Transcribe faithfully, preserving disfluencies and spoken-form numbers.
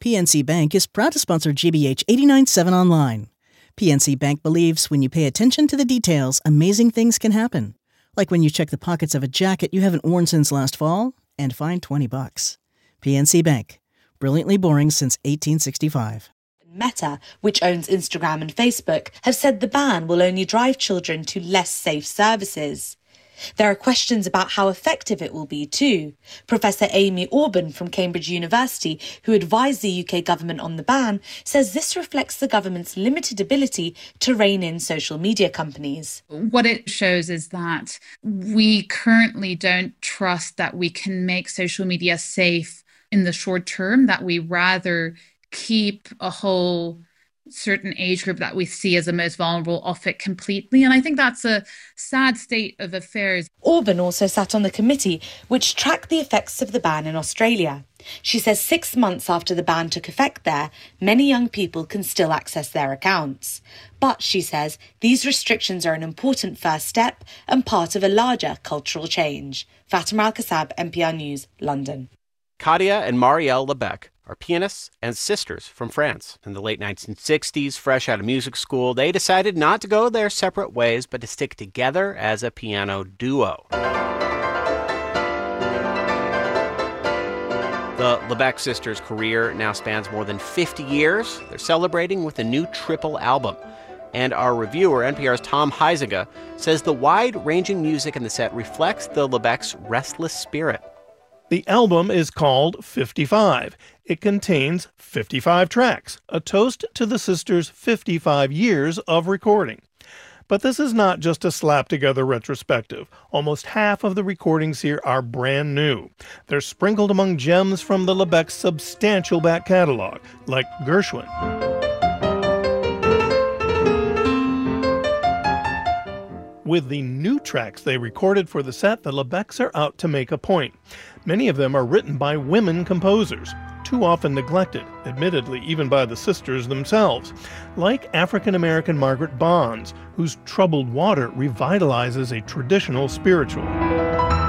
P N C Bank is proud to sponsor G B H eighty-nine point seven Online. P N C Bank believes when you pay attention to the details, amazing things can happen. Like when you check the pockets of a jacket you haven't worn since last fall and find twenty bucks. P N C Bank. Brilliantly boring since eighteen sixty-five. Meta, which owns Instagram and Facebook, have said the ban will only drive children to less safe services. There are questions about how effective it will be too. Professor Amy Orban from Cambridge University, who advised the U K government on the ban, says this reflects the government's limited ability to rein in social media companies. What it shows is that we currently don't trust that we can make social media safe in the short term, that we rather keep a whole certain age group that we see as the most vulnerable off it completely. And I think that's a sad state of affairs. Orban also sat on the committee which tracked the effects of the ban in Australia. She says six months after the ban took effect there, many young people can still access their accounts. But, she says, these restrictions are an important first step and part of a larger cultural change. Fatima Al-Kassab, N P R News, London. Katia and Marielle Lebec are pianists and sisters from France. In the late nineteen sixties, fresh out of music school, they decided not to go their separate ways, but to stick together as a piano duo. The Lebec sisters' career now spans more than fifty years. They're celebrating with a new triple album. And our reviewer, N P R's Tom Huizinga, says the wide-ranging music in the set reflects the Lebec's restless spirit. The album is called fifty-five. It contains fifty-five tracks, a toast to the sisters' fifty-five years of recording. But this is not just a slap-together retrospective. Almost half of the recordings here are brand new. They're sprinkled among gems from the Lebec's substantial back catalog, like Gershwin. With the new tracks they recorded for the set, the Lebecs are out to make a point. Many of them are written by women composers, too often neglected, admittedly even by the sisters themselves, like African-American Margaret Bonds, whose Troubled Water revitalizes a traditional spiritual.